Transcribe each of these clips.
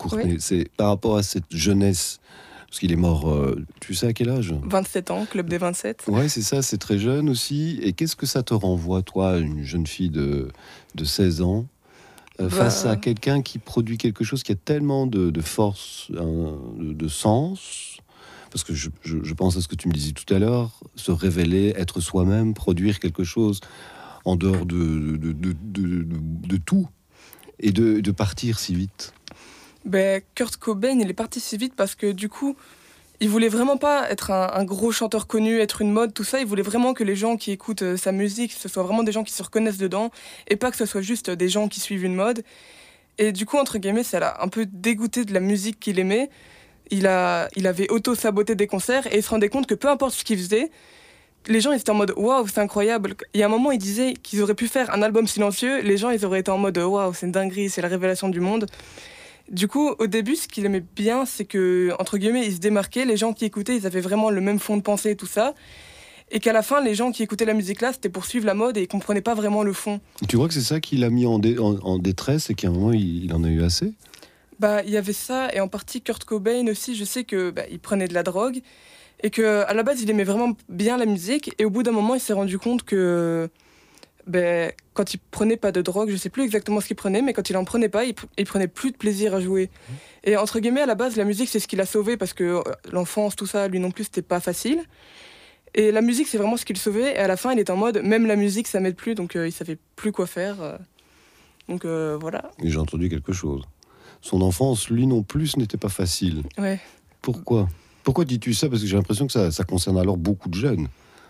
Courtenay. Oui. C'est par rapport à cette jeunesse, parce qu'il est mort, tu sais à quel âge? 27 ans, club des 27. Ouais, c'est ça, c'est très jeune aussi. Et qu'est-ce que ça te renvoie, toi, une jeune fille de 16 ans, face à Bah, quelqu'un qui produit quelque chose qui a tellement de force, de sens? Parce que je pense à ce que tu me disais tout à l'heure, se révéler, être soi-même, produire quelque chose en dehors de tout, et de partir si vite. Kurt Cobain, il est parti si vite parce que du coup, il voulait vraiment pas être un gros chanteur connu, être une mode, tout ça. Il voulait vraiment que les gens qui écoutent sa musique, ce soit vraiment des gens qui se reconnaissent dedans et pas que ce soit juste des gens qui suivent une mode. Et du coup, entre guillemets, ça l'a un peu dégoûté de la musique qu'il aimait. Il avait auto-saboté des concerts et il se rendait compte que peu importe ce qu'il faisait, les gens ils étaient en mode waouh, c'est incroyable. Il y a un moment, il disait qu'ils auraient pu faire un album silencieux, les gens ils auraient été en mode waouh, c'est une dinguerie, c'est la révélation du monde. Du coup, au début, ce qu'il aimait bien, c'est que, entre guillemets, il se démarquait, les gens qui écoutaient, ils avaient vraiment le même fond de pensée et tout ça. Et qu'à la fin, les gens qui écoutaient la musique là, c'était pour suivre la mode et ils comprenaient pas vraiment le fond. Tu crois que c'est ça qui l'a mis en détresse et qu'à un moment, il en a eu assez? Il y avait ça, et en partie Kurt Cobain aussi, je sais que il prenait de la drogue, et que à la base, il aimait vraiment bien la musique, et au bout d'un moment, il s'est rendu compte que quand il prenait pas de drogue, je sais plus exactement ce qu'il prenait, mais quand il en prenait pas, il prenait plus de plaisir à jouer. Et entre guillemets, à la base, la musique, c'est ce qui l'a sauvé, parce que l'enfance, tout ça, lui non plus, c'était pas facile. Et la musique, c'est vraiment ce qui le sauvait, et à la fin, il était en mode, même la musique, ça m'aide plus, donc il savait plus quoi faire. Donc voilà. Et j'ai entendu quelque chose. Son enfance, lui non plus, ce n'était pas facile. Ouais. Pourquoi? Pourquoi dis-tu ça? Parce que j'ai l'impression que ça concerne alors beaucoup de jeunes.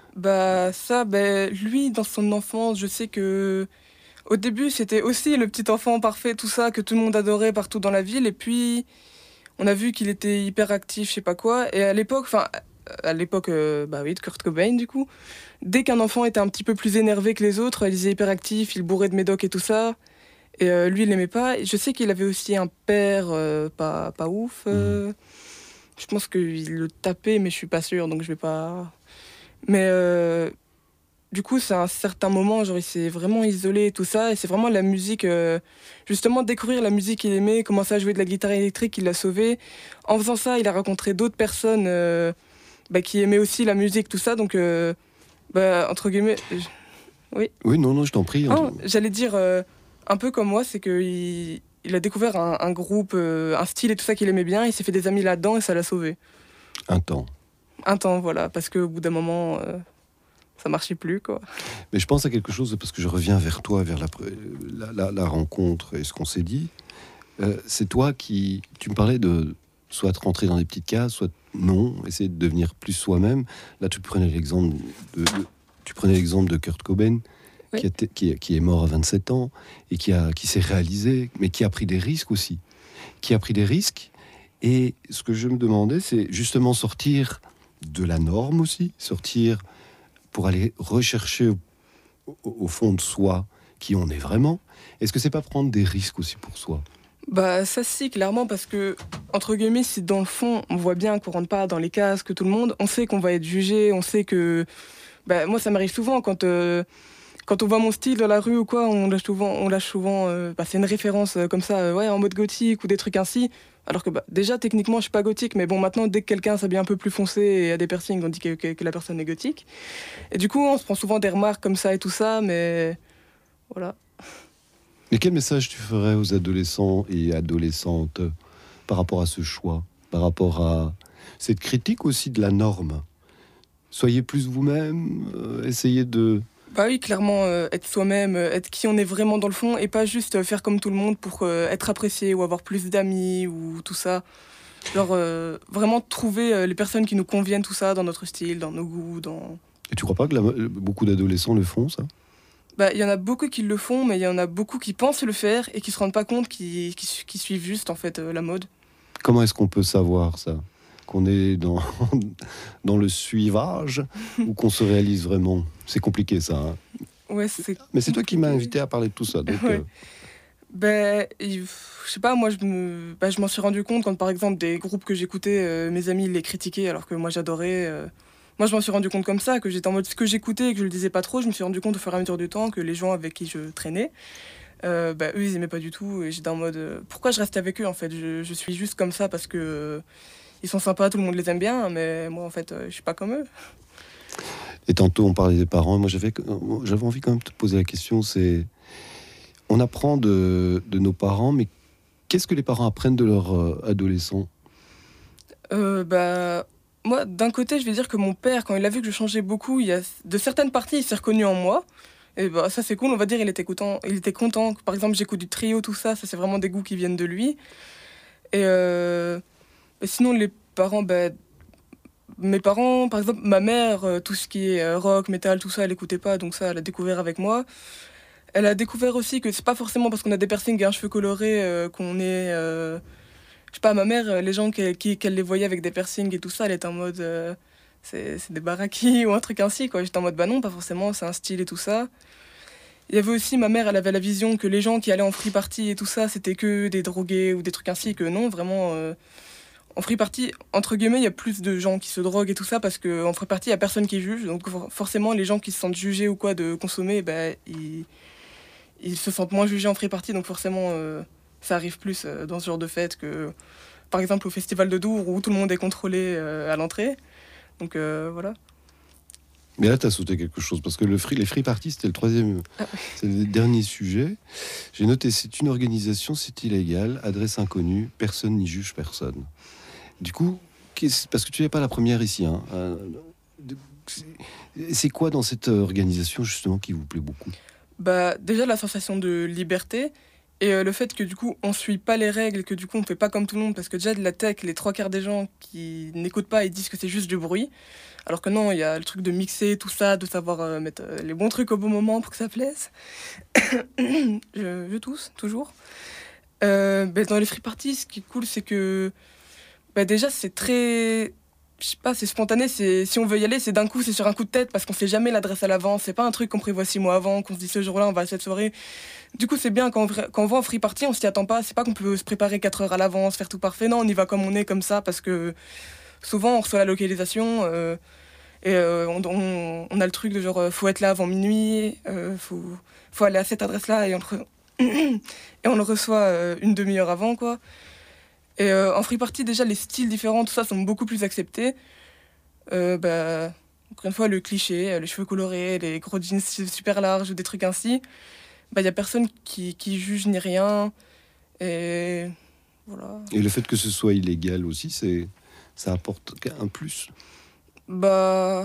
Lui, dans son enfance, je sais que au début, c'était aussi le petit enfant parfait, tout ça, que tout le monde adorait partout dans la ville. Et puis, on a vu qu'il était hyper actif, je sais pas quoi. Et à l'époque, oui, de Kurt Cobain, du coup, dès qu'un enfant était un petit peu plus énervé que les autres, il était hyper actif, il bourrait de médoc et tout ça. Et lui, il l'aimait pas. Et je sais qu'il avait aussi un père pas ouf. Je pense qu'il le tapait, mais je suis pas sûre, donc je vais pas. Mais du coup, c'est un certain moment, genre, il s'est vraiment isolé et tout ça. Et c'est vraiment la musique, justement, découvrir la musique qu'il aimait, commencer à jouer de la guitare électrique, qui l'a sauvé. En faisant ça, il a rencontré d'autres personnes qui aimaient aussi la musique, tout ça. Donc, entre guillemets, oui. Oui, non, non, je t'en prie. Ah, j'allais dire, un peu comme moi, c'est qu'il a découvert un groupe, un style et tout ça qu'il aimait bien. Il s'est fait des amis là-dedans et ça l'a sauvé. Un temps. Un temps, voilà, parce qu'au bout d'un moment, ça marchait plus, quoi. Mais je pense à quelque chose, parce que je reviens vers toi, vers la rencontre et ce qu'on s'est dit. C'est toi qui... Tu me parlais de soit rentrer dans des petites cases, soit non, essayer de devenir plus soi-même. Là, tu prenais l'exemple de Kurt Cobain, Oui. qui est mort à 27 ans, et qui s'est réalisé, mais qui a pris des risques aussi. Qui a pris des risques. Et ce que je me demandais, c'est justement sortir de la norme aussi, sortir pour aller rechercher au fond de soi qui on est vraiment. Est-ce que c'est pas prendre des risques aussi pour soi? Ça si, clairement, parce que, entre guillemets, si dans le fond, on voit bien qu'on rentre pas dans les cases que tout le monde, on sait qu'on va être jugé, on sait que... moi, ça m'arrive souvent quand on voit mon style dans la rue ou quoi, on lâche souvent c'est une référence comme ça, ouais, en mode gothique ou des trucs ainsi. Alors que déjà, techniquement, je suis pas gothique, mais bon, maintenant, dès que quelqu'un s'habille un peu plus foncé et a des piercings, on dit que la personne est gothique. Et du coup, on se prend souvent des remarques comme ça et tout ça, mais voilà. Et quel message tu ferais aux adolescents et adolescentes par rapport à ce choix, par rapport à cette critique aussi de la norme? Soyez plus vous-même, essayez de... Bah oui, clairement, être soi-même, être qui on est vraiment dans le fond, et pas juste faire comme tout le monde pour être apprécié ou avoir plus d'amis ou tout ça. Genre, vraiment trouver les personnes qui nous conviennent, tout ça, dans notre style, dans nos goûts, dans... Et tu crois pas que beaucoup d'adolescents le font, ça? Il y en a beaucoup qui le font, mais il y en a beaucoup qui pensent le faire et qui se rendent pas compte, qui suivent juste, en fait, la mode. Comment est-ce qu'on peut savoir ça? Qu'on est dans, dans le suivage ou qu'on se réalise vraiment? C'est compliqué, ça. Hein. Ouais, c'est... Mais c'est toi qui m'as invité à parler de tout ça. Donc, Ouais. Je sais pas, moi, je m'en suis rendu compte quand, par exemple, des groupes que j'écoutais, mes amis les critiquaient alors que moi, j'adorais. Moi, je m'en suis rendu compte comme ça, que j'étais en mode ce que j'écoutais et que je le disais pas trop. Je me suis rendu compte au fur et à mesure du temps que les gens avec qui je traînais, Eux, ils aimaient pas du tout. Et j'étais en mode, pourquoi je reste avec eux en fait? Je suis juste comme ça parce que ils sont sympas, tout le monde les aime bien, mais moi en fait, je suis pas comme eux. Et tantôt, on parlait des parents. Moi, j'avais envie quand même de te poser la question. C'est, on apprend de nos parents, mais qu'est-ce que les parents apprennent de leurs adolescents? Euh, bah, Moi, d'un côté, je vais dire que mon père, quand il a vu que je changeais beaucoup, il y a de certaines parties, il s'est reconnu en moi. Et bah, ça, c'est cool, on va dire, il était content. Il était content. Par exemple, j'écoute du trio, tout ça, c'est vraiment des goûts qui viennent de lui. Et sinon, les parents, mes parents, par exemple, ma mère, tout ce qui est rock, métal, tout ça, elle écoutait pas, donc ça, elle a découvert avec moi. Elle a découvert aussi que c'est pas forcément parce qu'on a des piercings et un cheveu coloré qu'on est. Je sais pas, ma mère, les gens qu'elle les voyait avec des piercings et tout ça, elle était en mode. C'est des baraquis ou un truc ainsi, quoi. J'étais en mode, bah non, pas forcément, c'est un style et tout ça. Il y avait aussi, ma mère, elle avait la vision que les gens qui allaient en free party et tout ça, c'était que des drogués ou des trucs ainsi, que non, vraiment. En free party, entre guillemets, il y a plus de gens qui se droguent et tout ça parce qu'en free party, il y a personne qui juge. Donc forcément, les gens qui se sentent jugés ou quoi de consommer, ils se sentent moins jugés en free party. Donc forcément, ça arrive plus dans ce genre de fête que, par exemple, au festival de Dour où tout le monde est contrôlé à l'entrée. Donc voilà. Mais là, tu as sauté quelque chose, parce que les free parties, c'était le troisième, Ah, c'est le dernier sujet. J'ai noté, c'est une organisation, c'est illégal, adresse inconnue, personne n'y juge personne. Du coup, parce que tu n'es pas la première ici, hein, c'est quoi dans cette organisation, justement, qui vous plaît beaucoup? Bah, déjà, la sensation de liberté et le fait que du coup, on suit pas les règles, que du coup, on fait pas comme tout le monde, parce que déjà, de la tech, les trois quarts des gens qui n'écoutent pas, ils disent que c'est juste du bruit. Alors que non, il y a le truc de mixer tout ça, de savoir mettre les bons trucs au bon moment pour que ça plaise. Je tousse, toujours. Dans les free parties, ce qui est cool, c'est que déjà, c'est très. Je sais pas, c'est spontané, si on veut y aller, c'est d'un coup, c'est sur un coup de tête, parce qu'on fait jamais l'adresse à l'avance, c'est pas un truc qu'on prévoit 6 mois avant, qu'on se dit ce jour-là, on va à cette soirée. Du coup, c'est bien, quand on va en free party, on s'y attend pas, c'est pas qu'on peut se préparer 4 heures à l'avance, faire tout parfait, non, on y va comme on est, comme ça, parce que souvent, on reçoit la localisation, on a le truc de genre, faut être là avant minuit, faut aller à cette adresse-là, et on le reçoit une demi-heure avant, quoi. Et en free party, déjà, les styles différents, tout ça, sont beaucoup plus acceptés. Encore une fois, le cliché, les cheveux colorés, les gros jeans super larges ou des trucs ainsi, il y a personne qui juge ni rien. Et voilà. Et le fait que ce soit illégal aussi, ça apporte un plus. Bah,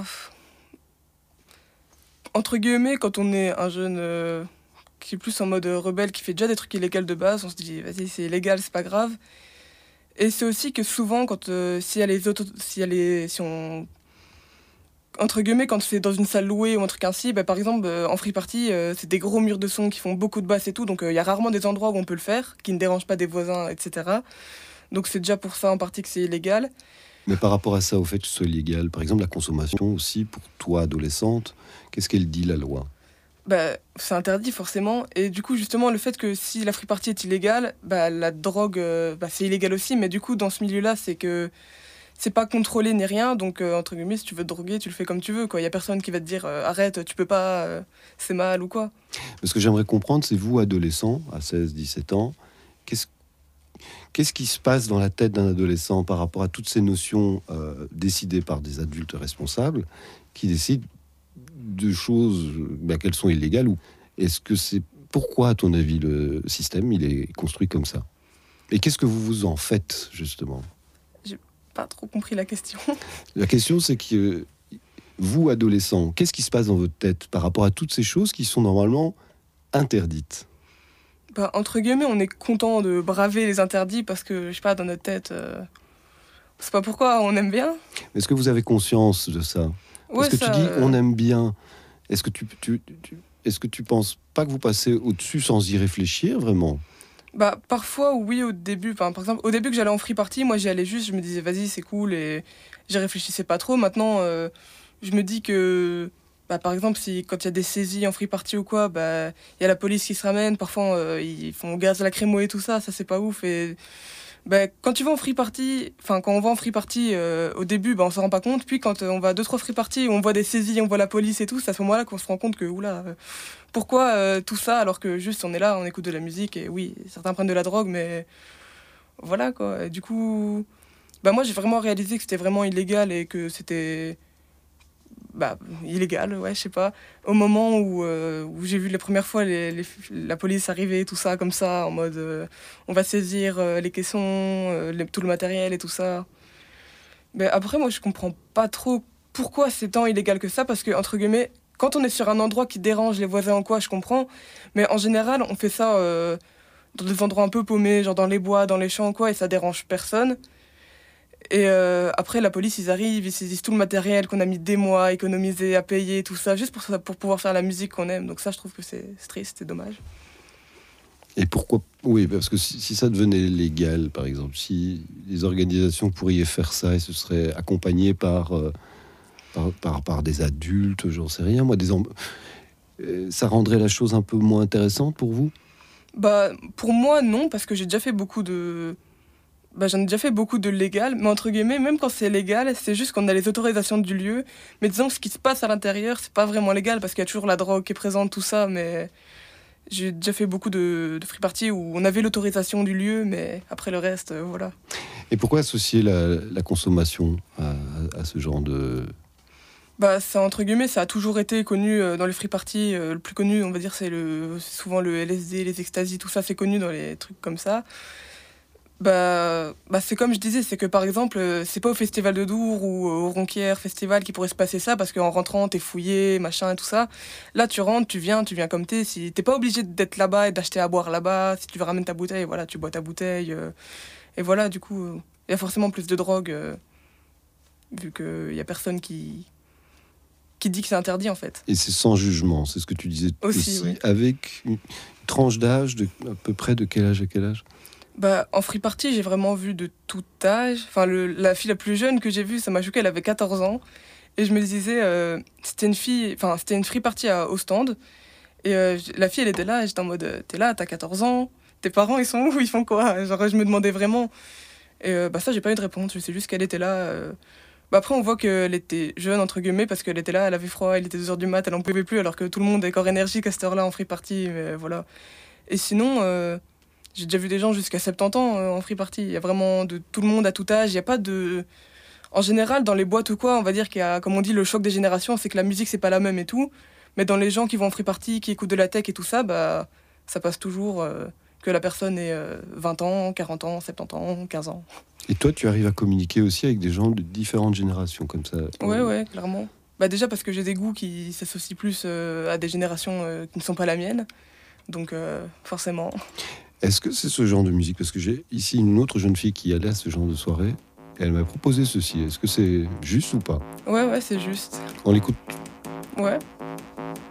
entre guillemets, quand on est un jeune qui est plus en mode rebelle, qui fait déjà des trucs illégaux de base, on se dit, vas-y, c'est illégal, c'est pas grave. Et c'est aussi que souvent, quand s'il y a les autres, si on, entre guillemets, quand c'est dans une salle louée ou un truc ainsi, par exemple, en free party, c'est des gros murs de son qui font beaucoup de basses et tout, donc il y a rarement des endroits où on peut le faire, qui ne dérangent pas des voisins, etc. Donc c'est déjà pour ça en partie que c'est illégal. Mais par rapport à ça, au fait que ce soit illégal, par exemple, la consommation aussi, pour toi, adolescente, qu'est-ce qu'elle dit, la loi? C'est interdit forcément. Et du coup, justement, le fait que si la free party est illégale, la drogue, c'est illégal aussi. Mais du coup, dans ce milieu-là, c'est que c'est pas contrôlé ni rien. Donc, entre guillemets, si tu veux te droguer, tu le fais comme tu veux, quoi. Il y a personne qui va te dire arrête, tu peux pas, c'est mal ou quoi. Ce que j'aimerais comprendre, c'est vous, adolescent, à 16, 17 ans, qu'est-ce qu'est-ce qui se passe dans la tête d'un adolescent par rapport à toutes ces notions décidées par des adultes responsables qui décident de choses qu'elles sont illégales, ou est-ce que c'est pourquoi, à ton avis, le système il est construit comme ça? Et qu'est-ce que vous en faites, justement? J'ai pas trop compris la question. La question, c'est que vous, adolescents, qu'est-ce qui se passe dans votre tête par rapport à toutes ces choses qui sont normalement interdites? Entre guillemets, on est content de braver les interdits parce que, je sais pas, dans notre tête, on sait pas pourquoi, on aime bien. Est-ce que vous avez conscience de ça? Parce Ouais, que tu ça. dis on aime bien. Est-ce que est-ce que tu penses pas que vous passez au-dessus sans y réfléchir vraiment? Parfois, oui, au début. Par exemple, au début que j'allais en free party, moi j'y allais juste, je me disais vas-y, c'est cool et j'y réfléchissais pas trop. Maintenant, je me dis que, par exemple, si quand il y a des saisies en free party ou quoi, il y a la police qui se ramène. Parfois, ils font gaz lacrymo et tout ça, c'est pas ouf. Et Ben, quand tu vas en free party, enfin quand on va en free party, au début, ben, on s'en rend pas compte. Puis quand on va à 2-3 free party, où on voit des saisies, on voit la police et tout, c'est à ce moment-là qu'on se rend compte que, oula, pourquoi tout ça alors que juste on est là, on écoute de la musique et oui, certains prennent de la drogue, mais voilà quoi. Et du coup, bah moi j'ai vraiment réalisé que c'était vraiment illégal et que c'était bah, illégal, ouais, je sais pas. Au moment où j'ai vu les premières fois la police arriver, tout ça, comme ça, en mode on va saisir les caissons, tout le matériel et tout ça. Mais après, moi je comprends pas trop pourquoi c'est tant illégal que ça, parce que, entre guillemets, quand on est sur un endroit qui dérange les voisins en quoi, je comprends. Mais en général, on fait ça dans des endroits un peu paumés, genre dans les bois, dans les champs, quoi, et ça dérange personne. Et après, la police, ils arrivent, ils saisissent tout le matériel qu'on a mis des mois, économisé, à payer, tout ça, juste pour pouvoir faire la musique qu'on aime. Donc ça, je trouve que c'est triste, c'est dommage. Et pourquoi? Oui, parce que si ça devenait légal, par exemple, si les organisations pourraient faire ça et ce serait accompagné par des adultes, j'en sais rien, moi, ça rendrait la chose un peu moins intéressante pour vous? Bah, pour moi, non, parce que j'ai déjà fait beaucoup de... Bah, j'en ai déjà fait beaucoup de légal, mais entre guillemets, même quand c'est légal, c'est juste qu'on a les autorisations du lieu. Mais disons que ce qui se passe à l'intérieur, c'est pas vraiment légal, parce qu'il y a toujours la drogue qui est présente, tout ça, mais... J'ai déjà fait beaucoup de free party où on avait l'autorisation du lieu, mais après le reste, voilà. Et pourquoi associer la consommation à ce genre de... Bah, ça, entre guillemets, ça a toujours été connu dans les free parties. Le plus connu, on va dire, c'est souvent le LSD, les ecstasy, tout ça, c'est connu dans les trucs comme ça. Bah c'est comme je disais, c'est que par exemple, c'est pas au Festival de Dour ou au Ronquière Festival qui pourrait se passer ça, parce qu'en rentrant, t'es fouillé, machin et tout ça. Là, tu rentres, tu viens comme t'es. Si t'es pas obligé d'être là-bas et d'acheter à boire là-bas, si tu veux ramener ta bouteille, voilà, tu bois ta bouteille. Et voilà, du coup, il y a forcément plus de drogue, vu qu'il y a personne qui dit que c'est interdit en fait. Et c'est sans jugement, c'est ce que tu disais aussi, Oui. avec une tranche d'âge, à peu près de quel âge à quel âge? Bah, en free party, j'ai vraiment vu de tout âge. Enfin, la fille la plus jeune que j'ai vue, ça m'a choqué, elle avait 14 ans. Et je me disais, c'était une free party à Ostende. Et la fille, elle était là, et j'étais en mode, t'es là, t'as 14 ans, tes parents, ils sont où, ils font quoi? Genre, je me demandais vraiment. Et bah, ça, j'ai pas eu de réponse, je sais juste qu'elle était là. Bah, après, on voit qu'elle était jeune, entre guillemets, parce qu'elle était là, elle avait froid, il était 2h du mat, elle en pouvait plus, alors que tout le monde est corps énergique à cette heure-là en free party, mais voilà. Et sinon, j'ai déjà vu des gens jusqu'à 70 ans en free party. Il y a vraiment de tout le monde à tout âge. Il y a pas de... En général, dans les boîtes ou quoi, on va dire qu'il y a, comme on dit, le choc des générations, c'est que la musique, c'est pas la même et tout. Mais dans les gens qui vont en free party, qui écoutent de la tech et tout ça, bah, ça passe toujours que la personne ait 20 ans, 40 ans, 70 ans, 15 ans. Et toi, tu arrives à communiquer aussi avec des gens de différentes générations, comme ça? Ouais, clairement. Bah déjà parce que j'ai des goûts qui s'associent plus à des générations qui ne sont pas la mienne. Donc forcément. Est-ce que c'est ce genre de musique? Parce que j'ai ici une autre jeune fille qui allait à ce genre de soirée. Et elle m'a proposé ceci. Est-ce que c'est juste ou pas? Ouais, c'est juste. On l'écoute. Ouais.